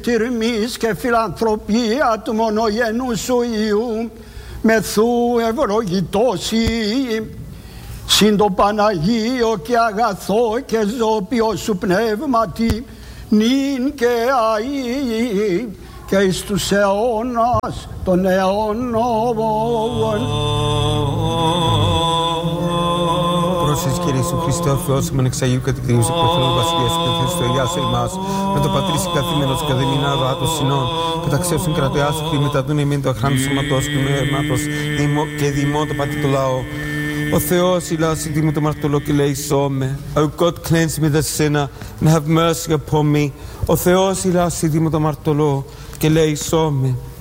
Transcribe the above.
τυρμής και φιλανθρωπία του μονογενού σου Υιού, μεθού ευλογητώσει, συν το Παναγίο και αγαθό και ζώπιο σου πνεύματι, νυν και αΐ και εις τους αιώνας των αιώνων. Πρόσεχε Κύριε Ιησού Χριστέ, ο Θεός ημών εξ Αγίου Κατηκτηρίου εκπεφαίνων βασιλείας και Χριστό Ιάσου ημάς, με το πατρίς καθήμενος και δεμινά ροάτος συνών, καταξέωσιν κρατοιά σου χρή μεταδούν εμήν το αχράνου σωματός του αίματος και διημών το πατή το λαό. Ο Θεός ηλάσει δι' μου το μαρτωλό και λέει σώμε. O God, cleanse me the sinner and have mercy upon me. Ο Θεός ηλάσει δι' μου το μαρτωλό και λέει σώμε.